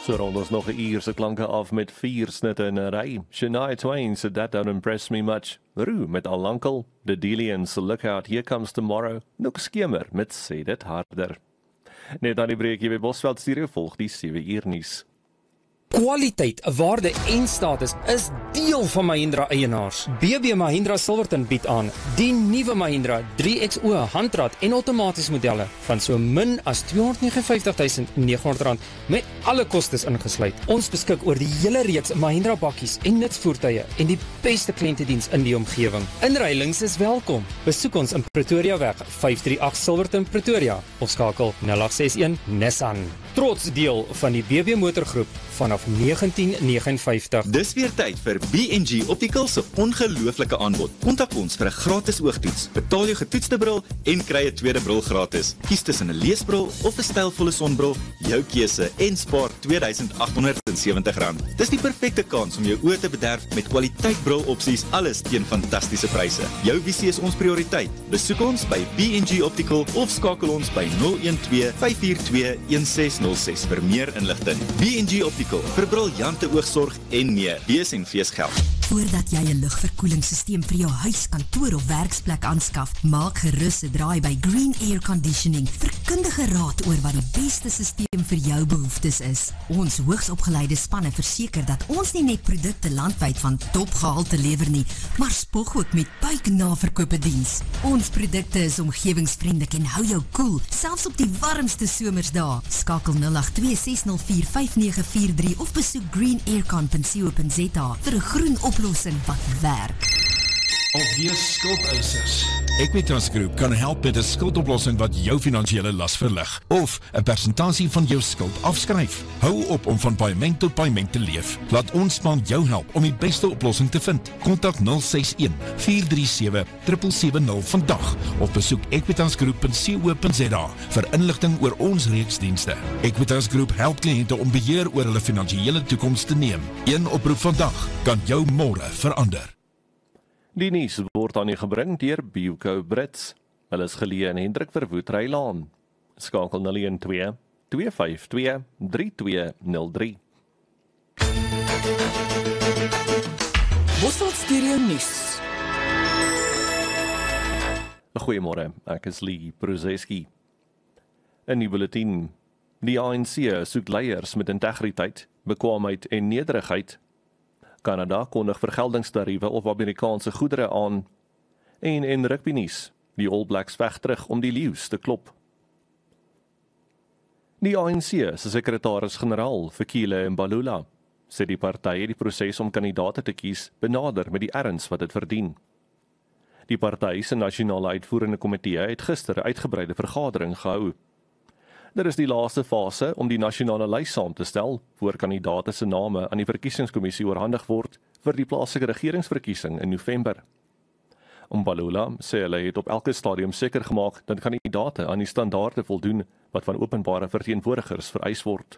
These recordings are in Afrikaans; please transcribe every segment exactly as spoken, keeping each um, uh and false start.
So rond ons nog 'n uur se klanke af met vier snitte in 'n ry. Shania Twain said that don't impress me much. Roo met Al-Uncle, The Delians, Look Out, Here Comes Tomorrow, Nook Skemer met Sê Dit Harder. Net aan die breekie by Bosveld Studio volg die sewe uur nuus. Kwaliteit, waarde en status is deel van Mahindra eienaars. B B Mahindra Silverton bied aan die nuwe Mahindra drie X O handrat en outomaties modelle van so min as tweehonderd vyf nege duisend nege honderd rand met alle kostes ingesluit. Ons beskik oor die hele reeks Mahindra bakkies en nutsvoertuie en die beste kliëntediens in die omgewing. Inruilings is welkom. Besoek ons in Pretoria weg vyf drie agt Silverton Pretoria of skakel nul agt ses een Nissan. Trots deel van die B B motorgroep vanaf negentien vyf nege. Dis weer tyd vir B en G Opticals se ongelooflike aanbod. Kontak ons vir 'n gratis oogtoets. Betaal jou getoetste bril en kry 'n tweede bril gratis. Kies tussen 'n leesbril of 'n stylvolle sonbril, jou keuse en spaar twee duisend agt honderd sewentig rand. Dis die perfekte kans om jou oë te bederf met kwaliteit brilopsies, alles teen fantastiese pryse. Jou visie is ons prioriteit. Besoek ons by B en G Optical of skakel ons by nul een twee vyf vier twee een ses nul ses vir meer inligting. B en G Optical vir briljante oogsorg en meer. Bees en feesgeld. Voordat jy 'n lugverkoelingssysteem vir jou huis, kantoor of werksplek aanskaf, maak gerus 'n draai by Green Air Conditioning vir kundige raad oor wat die beste systeem vir jou behoeftes is. Ons hoogsopgeleide spanne verseker dat ons nie net produkte landwyd van topgehalte lewer nie, maar spog ook met buiknaverkope diens. Ons produkte is omgewingsvriendelik en hou jou koel, selfs op die warmste somersdae. Skakel nul agt twee ses nul vier vyf nege vier drie of besoek green aircon punt co punt za vir 'n groen oplossing wat werk. Alweer skuldeisers. Equitas Groep kan help met 'n skuldoplossing wat jou finansiële las verlig of 'n persentasie van jou skuld afskryf. Hou op om van paaiement tot paaiement te leef. Laat ons span jou help om die beste oplossing te vind. Kontak nul ses een vier drie sewe sewe sewe nul vandag of besoek equitas groep punt co punt za vir inligting oor ons reeks dienste. Equitas Groep help kliënte om beheer oor hulle finansiële toekoms te neem. Een oproep vandag kan jou môre verander. Die nuus word aan u gebring deur Bioco Brits. Hulle is geleë in Hendrik Verwoerd Rylaan. Skakel nul een twee twee vyf twee drie twee nul drie. Bosveld Studio Nuus. Goeiemôre, ek is Lee Bruzeski. In die bulletin. Die A N C soek leiers met integriteit, bekwaamheid en nederigheid. Kanada kondig vergeldingstariewe op Amerikaanse goedere aan. En in rugby nuus, die All Blacks veg terug om die Lions te klop. Die A N C se sekretaris-generaal, Fikile Mbalula, sê die party die proses om kandidaate te kies benader met die erns wat dit verdien. Die party se nasionale uitvoerende komitee het gister 'n uitgebreide vergadering gehou. Dit is die laaste fase om die nasionale lys saam te stel, voor kandidaate se name aan die verkiesingskommissie oorhandig word vir die plaaslike regeringsverkiesing in November. Mbalula sê hulle het op elke stadium seker gemaak dat kandidaate aan die standaarde voldoen wat van openbare verteenwoordigers vereis word.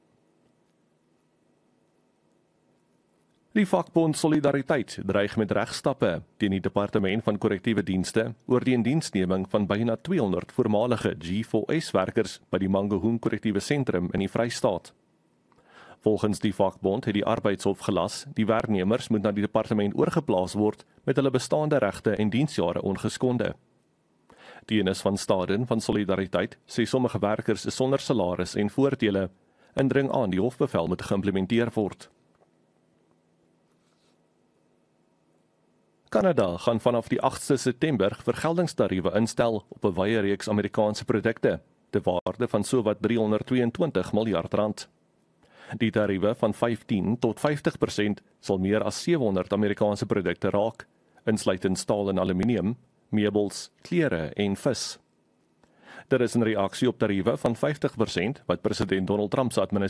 Die vakbond Solidariteit dreig met regstappe teen die Departement van Korrektiewe Dienste oor die indiensneming van byna tweehonderd voormalige G four S-werkers by die Mangaung Korrektiewe Sentrum in die Vrystaat. Volgens die vakbond het die arbeidshof gelas, die werknemers moet na die departement oorgeplaas word met hulle bestaande regte en diensjare ongeskonde. Dienes van Staden van Solidariteit sê sommige werkers is sonder salaris en voordele en dring aan die hofbevel moet geïmplementeer word. Kanada gaan vanaf die agste September vergeldingstariewe instel op 'n wye reeks Amerikaanse produkte, te waarde van sowat driehonderdtweeëntwintig miljard rand. Die tariewe van vyftien tot vyftig persent sal meer as sewehonderd Amerikaanse produkte raak, insluitend staal en aluminium, meubels, klere en vis. Dit is 'n reaksie op tariewe van vyftig persent wat president Donald Trump se administrasie